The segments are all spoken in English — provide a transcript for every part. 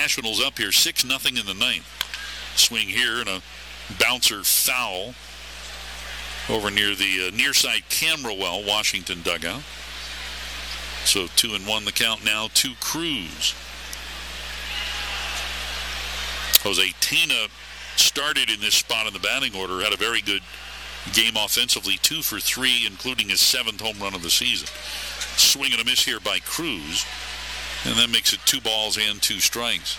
Nationals up here 6-0 in the ninth. Swing here and a bouncer foul over near the near side Camberwell Washington dugout. So 2-1 the count now to Cruz. Jose Tena started in this spot in the batting order, had a very good game offensively, 2 for 3, including his 7th home run of the season. Swing and a miss here by Cruz, and that makes it 2 balls and 2 strikes.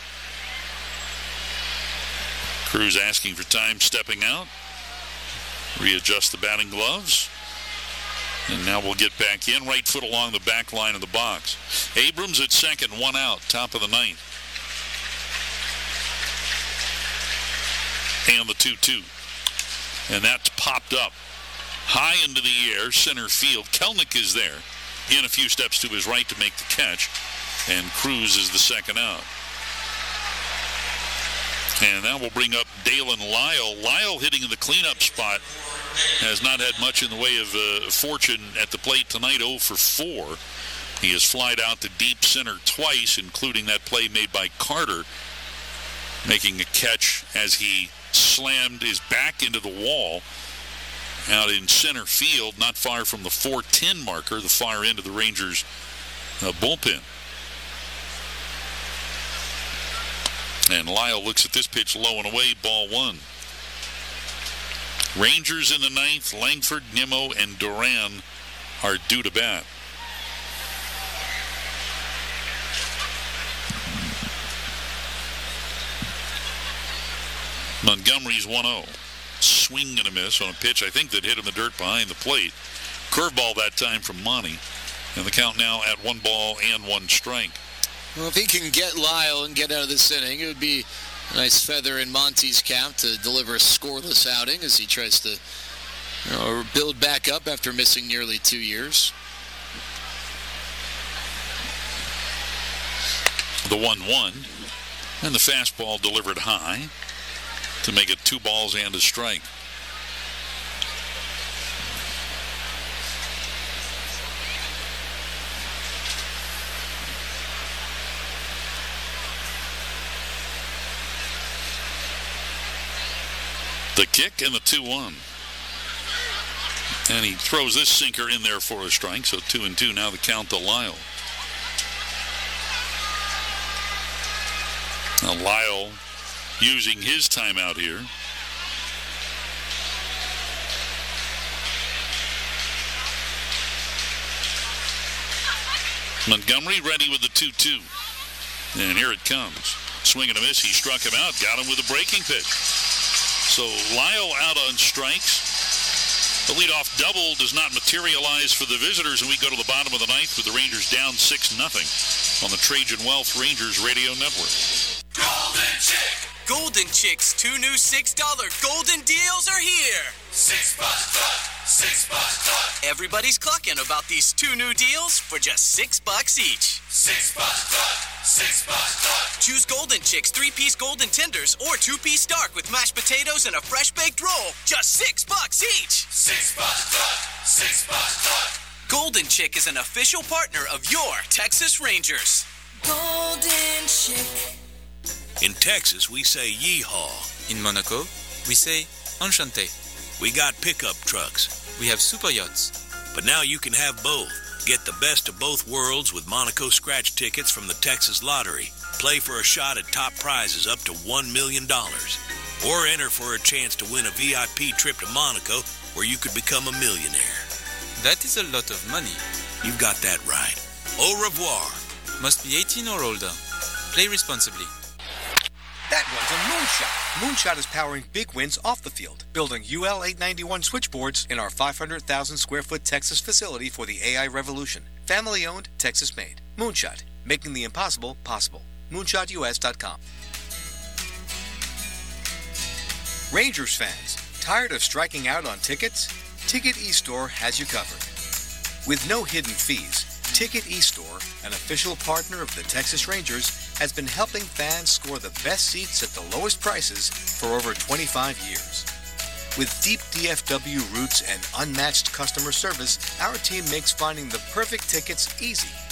Cruz asking for time, stepping out. Readjust the batting gloves. And now we'll get back in. Right foot along the back line of the box. Abrams at second, 1 out, top of the ninth. And the 2-2. And that's popped up high into the air, center field. Kelnick is there, in a few steps to his right to make the catch. And Cruz is the second out. And that will bring up Dalen Lyle. Lyle hitting in the cleanup spot. Has not had much in the way of fortune at the plate tonight, 0 for 4. He has flied out to deep center twice, including that play made by Carter, making a catch as he slammed his back into the wall out in center field, not far from the 410 marker, the far end of the Rangers bullpen. And Lyle looks at this pitch low and away, ball 1. Rangers in the ninth. Langford, Nimmo, and Duran are due to bat. Montgomery's 1-0. Swing and a miss on a pitch, I think, that hit in the dirt behind the plate. Curveball that time from Monty. And the count now at 1 ball and 1 strike. Well, if he can get Lyle and get out of this inning, it would be a nice feather in Monty's cap to deliver a scoreless outing as he tries to build back up after missing nearly 2 years. The 1-1. And the fastball delivered high to make it 2 balls and a strike. The kick and the 2-1. And he throws this sinker in there for a strike, so 2-2 now the count to Lyle. Now Lyle using his timeout here. Montgomery ready with the 2-2. And here it comes. Swing and a miss. He struck him out. Got him with a breaking pitch. So Lyle out on strikes. The leadoff double does not materialize for the visitors, and we go to the bottom of the ninth with the Rangers down 6-0 on the Trajan Wealth Rangers Radio Network. Golden Chick. Golden Chick's 2 new $6 golden deals are here. $6 cluck. Everybody's clucking about these 2 new deals for just $6 each. $6 cluck. Choose Golden Chick's 3-piece golden tenders or 2-piece dark with mashed potatoes and a fresh baked roll. Just $6 each. $6 cluck. Golden Chick is an official partner of your Texas Rangers. Golden Chick. In Texas, we say yeehaw. In Monaco, we say enchanté. We got pickup trucks. We have super yachts. But now you can have both. Get the best of both worlds with Monaco scratch tickets from the Texas Lottery. Play for a shot at top prizes up to $1 million. Or enter for a chance to win a VIP trip to Monaco where you could become a millionaire. That is a lot of money. You've got that right. Au revoir. Must be 18 or older. Play responsibly. That one's a moonshot. Moonshot is powering big wins off the field, building UL 891 switchboards in our 500,000 square foot Texas facility for the AI revolution. Family owned, Texas made. Moonshot, making the impossible possible. MoonshotUS.com. Rangers fans, tired of striking out on tickets? Ticket eStore has you covered. With no hidden fees, Ticket eStore, an official partner of the Texas Rangers, has been helping fans score the best seats at the lowest prices for over 25 years. With deep DFW roots and unmatched customer service, our team makes finding the perfect tickets easy.